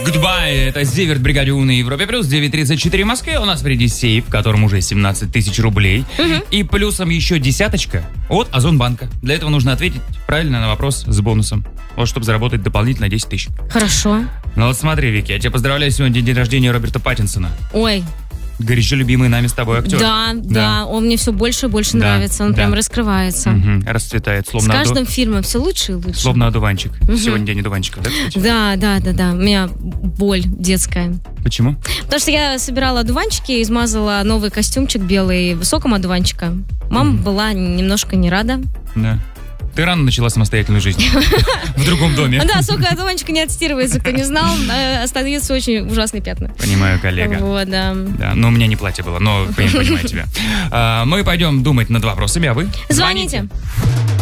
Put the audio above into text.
Goodbye, это Зиверт, бригаде У на Европе Плюс, 9:34 в Москве. У нас впереди сейф, в котором уже 17 тысяч рублей. И плюсом еще десяточка от Озонбанка. Для этого нужно ответить правильно на вопрос с бонусом. Вот, чтобы заработать дополнительно 10 тысяч. Хорошо. Ну вот смотри, Вики, я тебя поздравляю, сегодня день рождения Роберта Паттинсона. Ой. Горячо любимый нами с тобой актер. Да, он мне все больше и больше нравится, он прям раскрывается. Расцветает, словно с каждым фильмом все лучше и лучше. Словно одуванчик. Сегодня день одуванчиков, да, кстати? Да. У меня боль детская. Почему? Потому что я собирала одуванчики, измазала новый костюмчик белый соком одуванчика. Мама была немножко не рада. Да. Ты рано начала самостоятельную жизнь. В другом доме. Да, сок одуванчика не отстирывается, кто не знал. Остаются очень ужасные пятна. Понимаю, коллега. Вот, да. Но у меня не платье было, но понимаю тебя. Мы пойдем думать над вопросами, а вы? Звоните.